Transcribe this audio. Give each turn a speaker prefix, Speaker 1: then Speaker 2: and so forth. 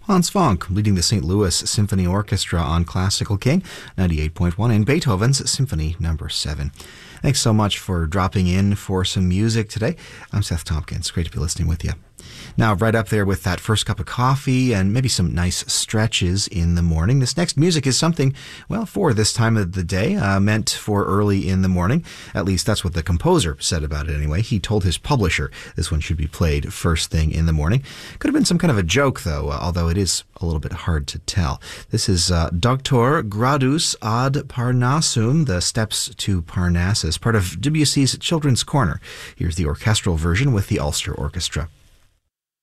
Speaker 1: Hans Fonck leading the St. Louis Symphony Orchestra on Classical King 98.1 in Beethoven's Symphony No. 7. Thanks so much for dropping in for some music today. I'm Seth Tompkins. Great to be listening with you. Now, right up there with that first cup of coffee and maybe some nice stretches in the morning. This next music is something, well, for this time of the day, meant for early in the morning. At least that's what the composer said about it anyway. He told his publisher this one should be played first thing in the morning. Could have been some kind of a joke, though, although it is a little bit hard to tell. This is Doctor Gradus ad Parnassum, the Steps to Parnassus, part of Debussy's Children's Corner. Here's the orchestral version with the Ulster Orchestra.